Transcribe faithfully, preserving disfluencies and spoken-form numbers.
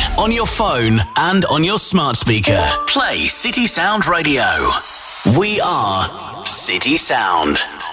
on your phone, and on your smart speaker. Play City Sound Radio. We are City Sound.